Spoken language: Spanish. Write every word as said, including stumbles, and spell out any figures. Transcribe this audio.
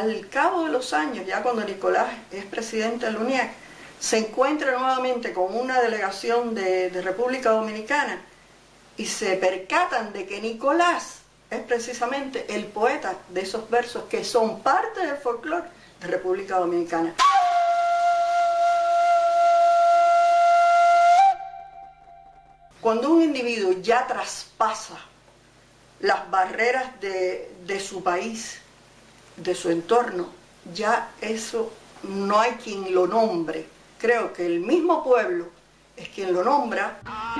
al cabo de los años, ya cuando Nicolás es presidente del UNIAC, se encuentra nuevamente con una delegación de, de República Dominicana y se percatan de que Nicolás es precisamente el poeta de esos versos que son parte del folclore de República Dominicana. Cuando un individuo ya traspasa las barreras de, de su país, de su entorno, ya eso no hay quien lo nombre. Creo que el mismo pueblo es quien lo nombra.